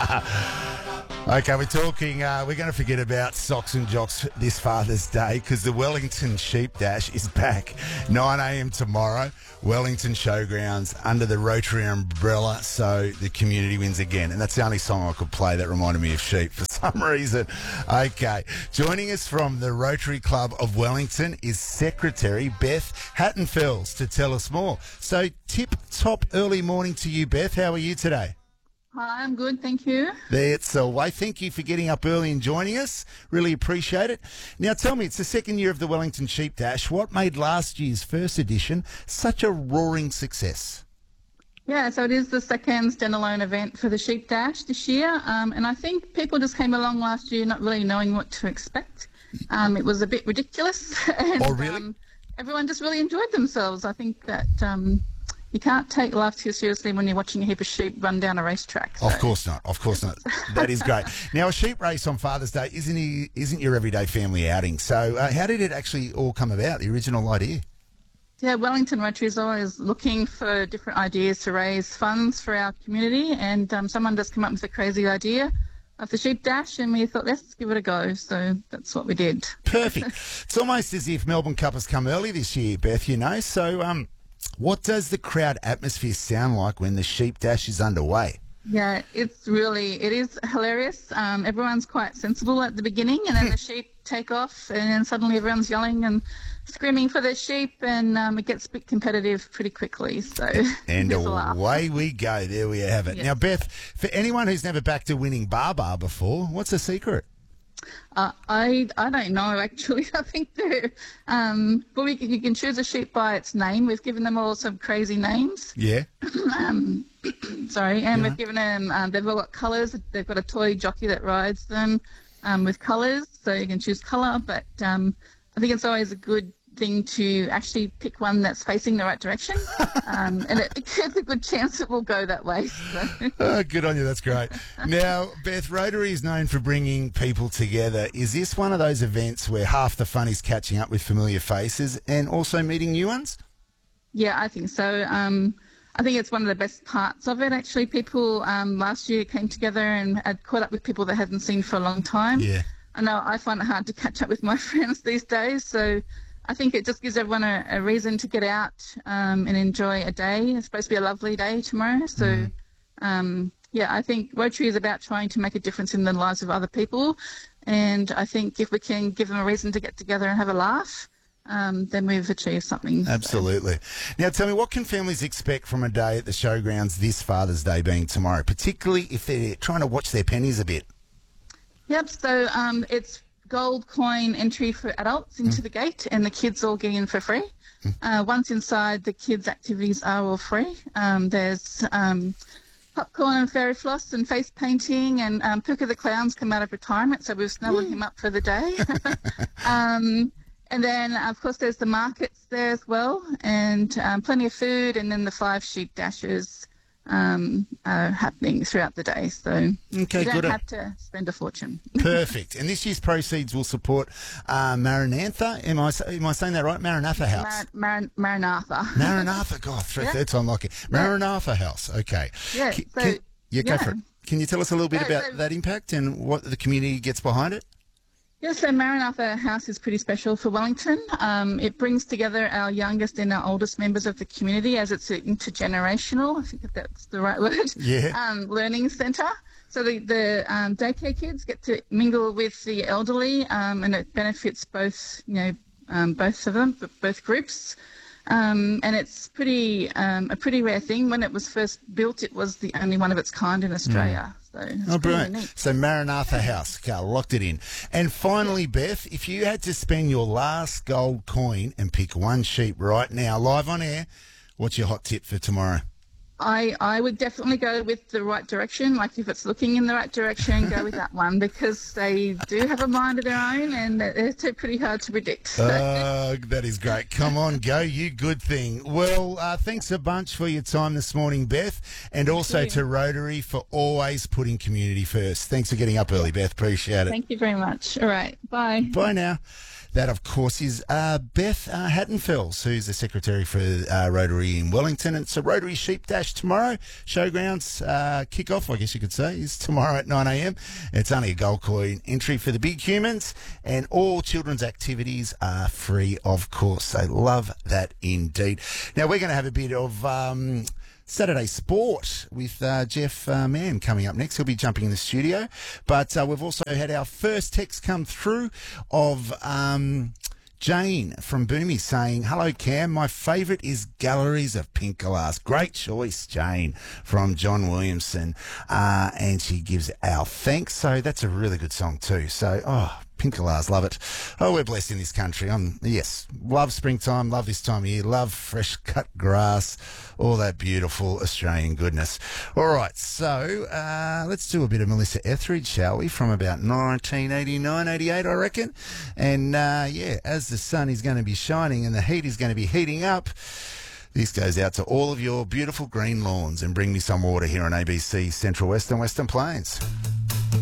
Okay, we're talking, we're going to forget about socks and jocks this Father's Day because the Wellington Sheep Dash is back 9 a.m. tomorrow. Wellington Showgrounds under the Rotary umbrella, so the community wins again. And that's the only song I could play that reminded me of sheep for some reason. Okay, joining us from the Rotary Club of Wellington is Secretary Beth Hattenfels to tell us more. So tip-top early morning to you, Beth. How are you today? Hi, I'm good, thank you. That's the way. Thank you for getting up early and joining us. Really appreciate it. Now, tell me, it's the second year of the Wellington Sheep Dash. What made last year's first edition such a roaring success? Yeah, so it is the second standalone event for the Sheep Dash this year, and I think people just came along last year not really knowing what to expect. It was a bit ridiculous. And, Oh, really? Everyone just really enjoyed themselves. I think that you can't take life too seriously when you're watching a heap of sheep run down a racetrack. So. Of course not. Of course not. That is great. Now, a sheep race on Father's Day isn't your everyday family outing. So how did it actually all come about, the original idea? Yeah, Wellington Rotary is always looking for different ideas to raise funds for our community, and someone just came up with a crazy idea of the Sheep Dash, and we thought, let's give it a go. So that's what we did. Perfect. It's almost as if Melbourne Cup has come early this year, Beth, you know. So what does the crowd atmosphere sound like when the Sheep Dash is underway? Yeah, it is hilarious. Everyone's quite sensible at the beginning, and then the sheep take off, and then suddenly everyone's yelling and screaming for their sheep, and it gets a bit competitive pretty quickly. So And there's a laugh. away we go. There we have it. Yes. Now, Beth, for anyone who's never backed a winning bar before, what's the secret? I don't know actually. I think they're well, you can choose a sheep by its name. We've given them all some crazy names. Yeah. Sorry, and we've given them. They've all got colours. They've got a toy jockey that rides them with colours, so you can choose colour. But I think it's always a good thing to actually pick one that's facing the right direction, and it's a good chance it will go that way. So. Oh, good on you. That's great. Now, Beth, Rotary is known for bringing people together. Is this one of those events where half the fun is catching up with familiar faces and also meeting new ones? Yeah, I think so. I think it's one of the best parts of it, actually. People last year came together and had caught up with people they hadn't seen for a long time. Yeah. I know I find it hard to catch up with my friends these days, so I think it just gives everyone a reason to get out and enjoy a day. It's supposed to be a lovely day tomorrow, so yeah, I think Rotary is about trying to make a difference in the lives of other people, and I think if we can give them a reason to get together and have a laugh, then we've achieved something. Absolutely. Now, tell me, what can families expect from a day at the showgrounds this Father's Day being tomorrow, particularly if they're trying to watch their pennies a bit? Yep, so it's gold coin entry for adults into the gate, and the kids all get in for free. Once inside, the kids' activities are all free. There's popcorn and fairy floss and face painting, and Puka the Clown's come out of retirement, so we've snuggled him up for the day. And then, of course, there's the markets there as well, and plenty of food, and then the 5 sheep dashes are happening throughout the day. So Okay, you don't good. have to spend a fortune. Perfect. And this year's proceeds will support Maranatha. Am I saying that right? Maranatha House. Maranatha. Maranatha. God, third time like it. Maranatha House. Okay. Yeah. Go for it. Can you tell us a little bit about that impact and what the community gets behind it? Yeah, so Maranatha House is pretty special for Wellington. It brings together our youngest and our oldest members of the community, as it's intergenerational, I think that's the right word, learning centre. So the daycare kids get to mingle with the elderly, and it benefits both, both of them, both groups. And it's a pretty rare thing. When it was first built, it was the only one of its kind in Australia. So it's brilliant. unique. So Maranatha House, okay, locked it in. And finally, Beth, if you had to spend your last gold coin and pick one sheep right now, live on air, what's your hot tip for tomorrow? I would definitely go with the right direction. Like if it's looking in the right direction, go with that one, because they do have a mind of their own, and they're pretty hard to predict. That is great. Come on, go, you good thing. Well, thanks a bunch for your time this morning, Beth, and also to Rotary for always putting community first. Thanks for getting up early, Beth. Appreciate it. Thank you very much. All right. Bye. Bye now. That, of course, is Beth Hattenfels, who's the Secretary for Rotary in Wellington. It's a Rotary Sheep Dash Dash tomorrow. Showgrounds kick-off, I guess you could say, is tomorrow at 9 a.m. It's only a gold coin entry for the big humans, and all children's activities are free, of course. So love that indeed. Now, we're going to have a bit of Saturday Sport with Jeff Mann coming up next. He'll be jumping in the studio. But we've also had our first text come through of Jane from Boomy saying, "Hello, Cam. My favourite is Galleries of Pink Glass." Great choice, Jane, from John Williamson. And she gives our thanks. So that's a really good song too. So, Pink Glass, love it. Oh, we're blessed in this country. Yes, love springtime, love this time of year, love fresh cut grass, all that beautiful Australian goodness. All right, so let's do a bit of Melissa Etheridge, shall we, from about 1989, 88, I reckon. And, as the sun is going to be shining and the heat is going to be heating up, this goes out to all of your beautiful green lawns, and bring me some water here on ABC Central West and Western Plains.